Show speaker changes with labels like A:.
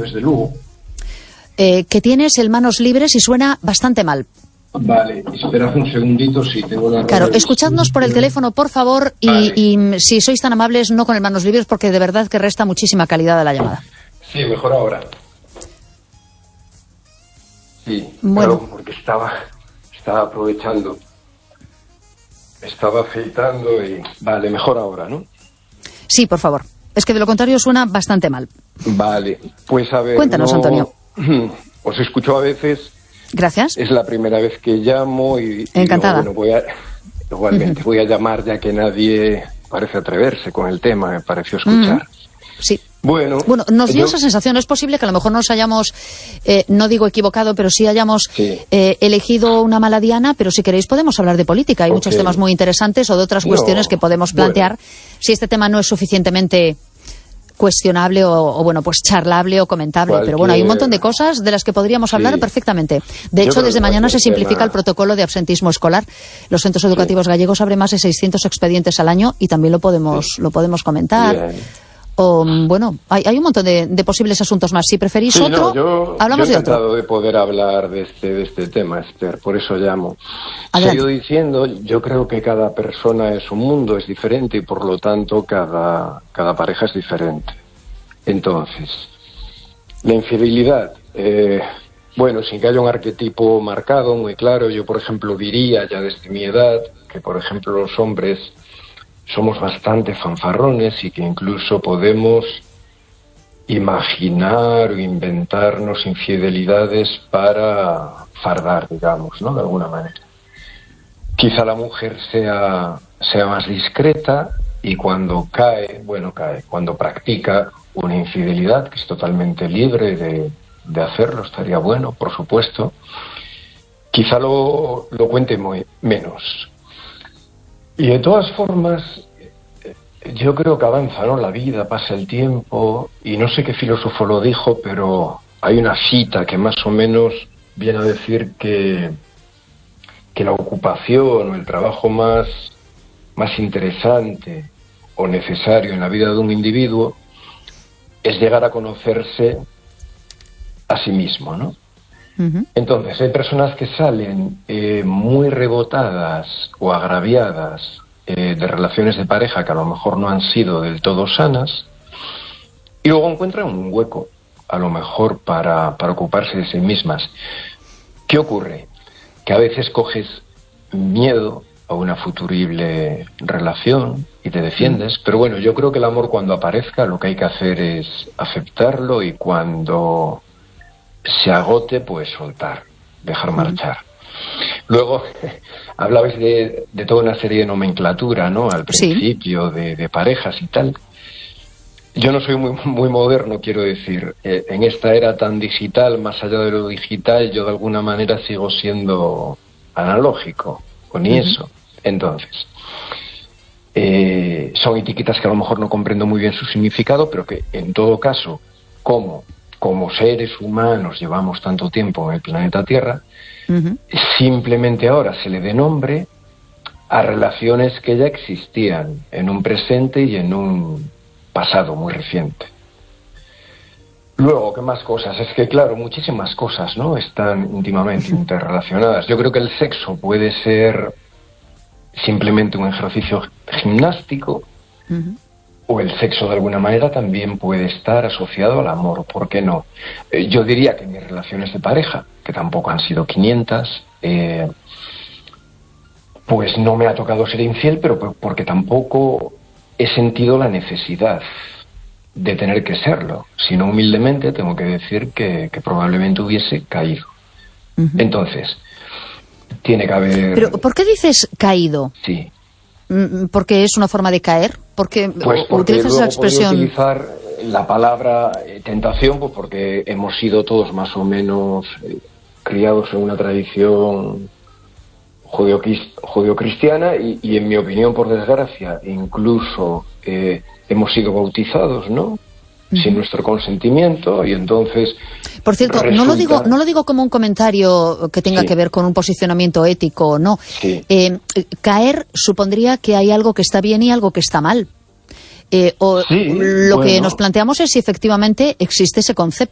A: desde Lugo.
B: Que tienes el manos libres y suena bastante mal.
A: Vale, esperad un segundito si tengo la...
B: Claro, escuchadnos por el teléfono, por favor, y si sois tan amables, no con el manos libres, porque de verdad que resta muchísima calidad a la llamada.
A: Sí, mejor ahora. Sí,
B: bueno.
A: Claro, porque estaba aprovechando. Estaba afeitando y... Vale, mejor ahora, ¿no?
B: Sí, por favor. Es que de lo contrario suena bastante mal.
A: Vale, pues a ver...
B: Cuéntanos, Antonio.
A: Os escucho a veces...
B: Gracias.
A: Es la primera vez que llamo y
B: encantada.
A: Igualmente voy a llamar ya que nadie parece atreverse con el tema, me pareció escuchar.
B: Sí.
A: Bueno,
B: nos dio esa sensación. Es posible que a lo mejor nos hayamos, no digo equivocado, pero sí hayamos elegido una mala diana, pero si queréis podemos hablar de política. Hay muchos temas muy interesantes o de otras cuestiones que podemos plantear. Si este tema no es suficientemente cuestionable o bueno, pues charlable o comentable, pero bueno, hay un montón de cosas de las que podríamos hablar perfectamente. De hecho, desde mañana se simplifica el protocolo de absentismo escolar. Los centros educativos gallegos abren más de 600 expedientes al año y también lo podemos comentar. O, bueno, hay un montón de posibles asuntos más. Si preferís hablamos de otro.
A: Yo he encantado de poder hablar de este tema, Esther, por eso llamo.
B: Adelante.
A: He ido diciendo, yo creo que cada persona es un mundo, es diferente y por lo tanto cada pareja es diferente. Entonces, la infidelidad, bueno, sin que haya un arquetipo marcado, muy claro, yo por ejemplo diría ya desde mi edad que por ejemplo los hombres somos bastante fanfarrones y que incluso podemos imaginar o inventarnos infidelidades para fardar, digamos, ¿no? De alguna manera. Quizá la mujer sea más discreta y cuando cuando practica una infidelidad, que es totalmente libre de hacerlo, estaría bueno, por supuesto, quizá lo cuente menos. Y de todas formas, yo creo que avanza, ¿no? La vida, pasa el tiempo, y no sé qué filósofo lo dijo, pero hay una cita que más o menos viene a decir que la ocupación o el trabajo más interesante o necesario en la vida de un individuo es llegar a conocerse a sí mismo, ¿no? Entonces, hay personas que salen muy rebotadas o agraviadas de relaciones de pareja que a lo mejor no han sido del todo sanas y luego encuentran un hueco, a lo mejor para ocuparse de sí mismas. ¿Qué ocurre? Que a veces coges miedo a una futurible relación y te defiendes, pero bueno, yo creo que el amor cuando aparezca lo que hay que hacer es aceptarlo y cuando se agote, pues soltar, dejar marchar. Luego, hablabais de toda una serie de nomenclatura, ¿no? Al principio, de parejas y tal. Yo no soy muy moderno, quiero decir. En esta era tan digital, más allá de lo digital, yo de alguna manera sigo siendo analógico con eso. Entonces, son etiquetas que a lo mejor no comprendo muy bien su significado, pero que en todo caso, como seres humanos llevamos tanto tiempo en el planeta Tierra, simplemente ahora se le dé nombre a relaciones que ya existían en un presente y en un pasado muy reciente. Luego, ¿qué más cosas? Es que, claro, muchísimas cosas, ¿no? Están íntimamente interrelacionadas. Yo creo que el sexo puede ser simplemente un ejercicio gimnástico, o el sexo de alguna manera también puede estar asociado al amor, ¿por qué no? Yo diría que mis relaciones de pareja, que tampoco han sido 500, pues no me ha tocado ser infiel, pero porque tampoco he sentido la necesidad de tener que serlo, sino humildemente tengo que decir que probablemente hubiese caído. Entonces, tiene que haber...
B: ¿Pero por qué dices caído?
A: Sí.
B: ¿Porque es una forma de caer? Porque utilizas esa expresión.
A: Utilizar la palabra tentación, pues porque hemos sido todos más o menos criados en una tradición judeocristiana y en mi opinión, por desgracia, incluso hemos sido bautizados, ¿no? Sin nuestro consentimiento, y entonces...
B: Por cierto, no lo digo como un comentario que tenga que ver con un posicionamiento ético o no. Caer supondría que hay algo que está bien y algo que está mal. Que nos planteamos es si efectivamente existe ese concepto.